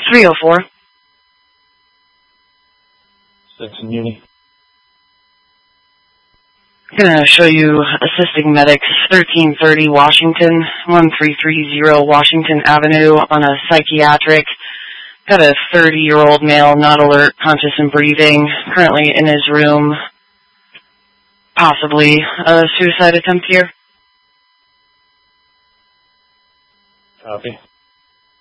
304. 6 in Uni. I'm going to show you assisting medics 1330 Washington, 1330 Washington Avenue on a psychiatric. Got a 30-year-old male, not alert, conscious and breathing, currently in his room. Possibly a suicide attempt here. Copy.